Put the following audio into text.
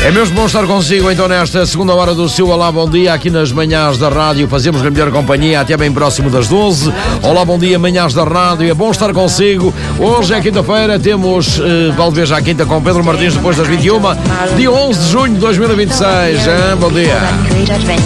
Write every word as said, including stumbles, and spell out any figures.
É mesmo bom estar consigo então nesta segunda hora do seu Olá Bom Dia aqui nas manhãs da rádio. Fazemos a melhor companhia até bem próximo das doze. Olá Bom Dia, manhãs da rádio. É bom estar consigo. Hoje é quinta-feira, temos uh, Valdeveja à quinta com Pedro Martins depois das vinte e uma, dia onze de junho de dois mil e vinte e seis. Hein? Bom dia.